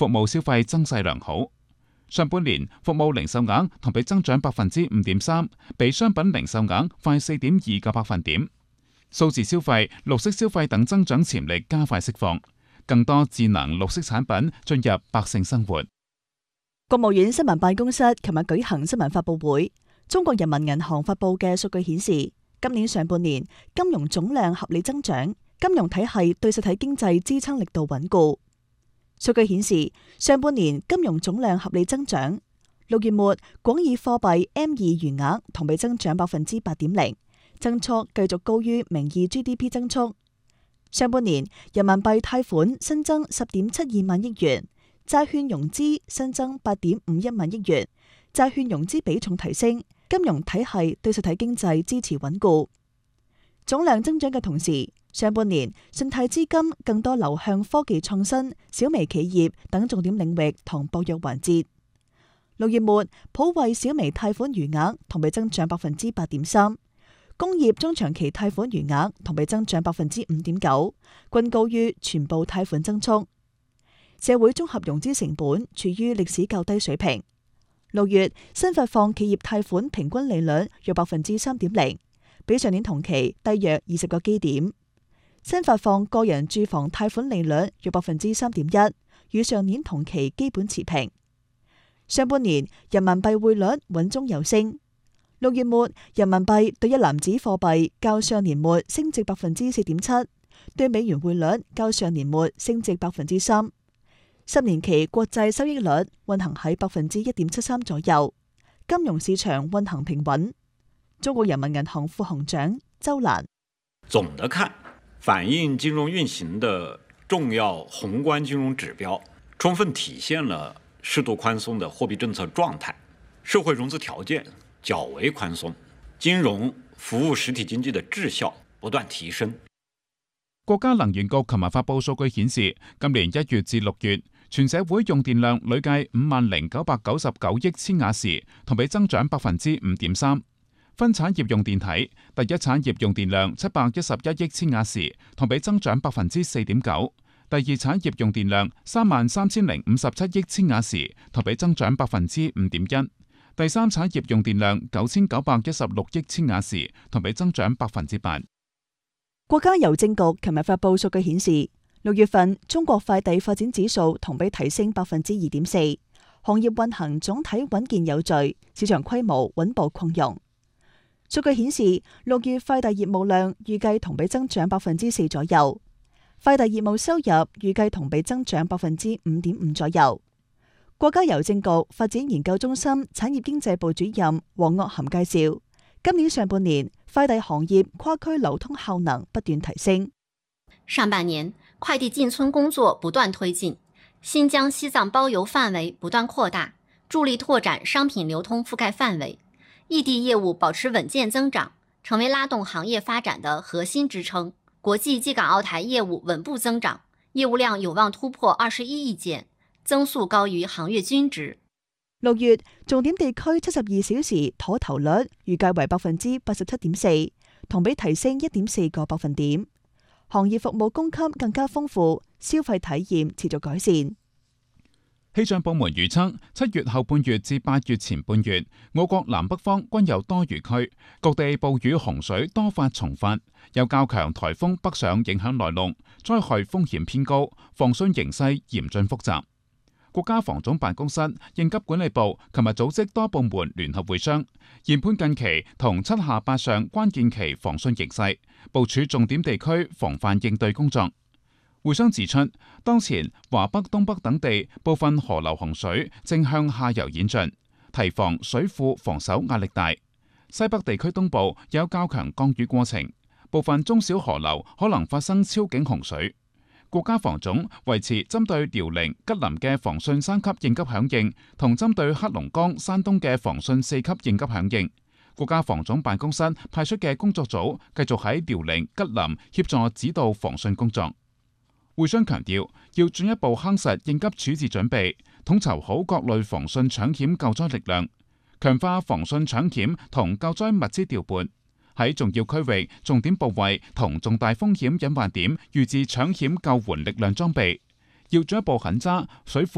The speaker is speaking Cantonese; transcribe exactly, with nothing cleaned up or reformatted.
服務消費增勢良好。上半年服務零售額同比增長百分之五點三，比商品零售額快四點二個百分點。數字消費、綠色消費等增長潛力加快釋放，更多智能綠色產品進入百姓生活。 國務院新聞辦公室琴日舉行新聞發佈會，中國人民銀行發佈嘅數據顯示，今年上半年金融總量合理增長，金融體系對實體經濟支撐力度穩固。數據顯示，上半年金融總量合理增長，六月末廣義貨幣 M 二餘額同比增長百分之八點零，增速繼續高於名義 G D P 增速。上半年人民幣貸款新增十點七二萬億元，債券融資新增八點五一萬億元，債券融資比重提升，金融體系對實體經濟支持穩固。總量增長嘅同時，上半年信貸資金更多流向科技創新、小微企業等重點領域同薄弱環節。六月末普惠小微貸款餘額同比增長百分之八點三，工業中長期貸款餘額同比增長百分之五點九，均高於全部貸款增速。社會綜合融資成本處於歷史較低水平。六月新發放企業貸款平均利率約百分之三點零，比上年同期低約二十個基點。新發放個人住房貸款利率約百分之三點一，與上年同期基本持平。上半年人民幣匯率穩中有升，六月末人民幣對一籃子貨幣較上年末升值百分之四點七，對美元匯率較上年末升值百分之三。十年期國債收益率運行喺百分之一點七三左右，金融市場運行平穩。中國人民銀行副行長周蘭： 總的看，反映金融運行的重要宏觀金融指標，充分體現了適度寬鬆的貨幣政策狀態，社會融資條件較為寬鬆，金融服務實體經濟的質效不斷提升。 國家能源局琴日發佈數據顯示，今年一月至六月，全社會用電量累計五萬零九百九十九億千瓦時，同比增長百分之五點三。分產業用電體，第一產業用電量七百一十一億千瓦時，同比增長百分之四點九；第二產業用電量三萬三千零五十七億千瓦時，同比增長百分之五點一；第三產業用電量九千九百一十六億千瓦時，同比增長百分之八。 國家郵政局琴日發佈數據顯示，六月份中國快遞發展指數同比提升百分之二點四，行業運行總體穩健有序，市場規模穩步擴容。數據顯示，六月快遞業務量預計同比增長百分之四左右，快遞業務收入預計同比增長百分之五點五左右。國家郵政局發展研究中心產業經濟部主任黃岳涵介紹，今年上半年快遞行業跨區流通效能不斷提升。 上半年快遞進村工作不斷推進，新疆、西藏包郵範圍不斷擴大，助力拓展商品流通覆蓋範圍。異地業務保持穩健增長，成為拉動行業發展的核心支撐。國際京港澳台業務穩步增長，業務量有望突破二十一億件，增速高於行業均值。 六月重點地區七十二小時妥投率預計為百分之八十七點四，同比提升一點四個百分點。行業服務供給更加豐富，消費體驗持續改善。 氣象部門預測，七月後半月至八月前半月，我國南北方均有多雨區，各地暴雨洪水多發重發，有較強颱風北上影響內陸，災害風險偏高，防汛形勢嚴峻複雜。國家防總辦公室、應急管理部琴日組織多部門聯合會商，研判近期同七下八上關鍵期防汛形勢，部署重點地區防範應對工作。會商指出，當前華北、東北等地部分河流洪水正向下游演進，提防水庫防守壓力大。西北地區東部有較強降雨過程，部分中小河流可能發生超警洪水。國家防總維持針對遼寧、吉林嘅防汛三級應急響應，同針對黑龍江、山東嘅防汛四級應急響應。國家防總辦公室派出嘅工作組繼續喺遼寧、吉林協助指導防汛工作。會商強調，要進一步夯實應急處置準備，統籌好各類防汛搶險救災力量，強化防汛搶險同救災物資調撥，喺重要區域、重點部位同重大風險隱患點預置搶險救援力量裝備，要進一步狠抓水庫